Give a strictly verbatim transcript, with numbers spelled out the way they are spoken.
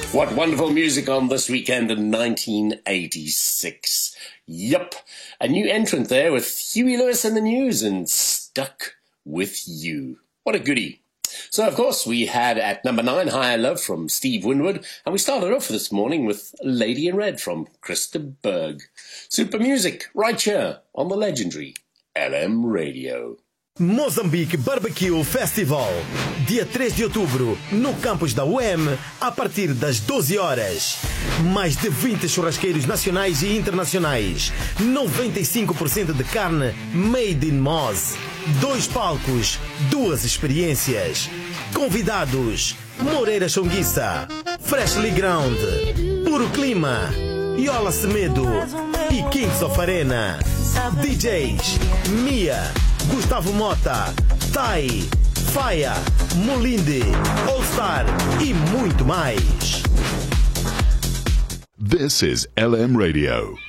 What wonderful music on this weekend in nineteen eighty-six. Yup, a new entrant there with Huey Lewis and the News and Stuck With You. What a goodie. So, of course, we had at number nine, Higher Love from Steve Winwood, and we started off this morning with Lady in Red from Krista Berg. Super music right here on the legendary L M Radio. Moçambique Barbecue Festival, dia três de outubro, no campus da U E M, a partir das doze horas. Mais de vinte churrasqueiros nacionais e internacionais, noventa e cinco por cento de carne made in Moz, dois palcos, duas experiências. Convidados: Moreira Chonguissa, Freshly Ground, Puro Clima, Yola Semedo e Kings of Arena. D Js: Mia, Gustavo Mota, Tai, Faia, Molinde, All Star e muito mais. This is L M Radio.